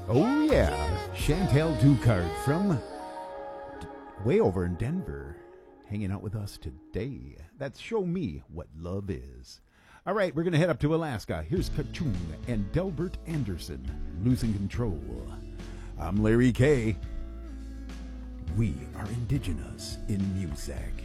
Oh, yeah. Chantel Ducard from way over in Denver, hanging out with us today. That's Show Me What Love Is. All right, we're going to head up to Alaska. Here's Kachung and Delbert Anderson, Losing Control. I'm Larry K. We are indigenous in music.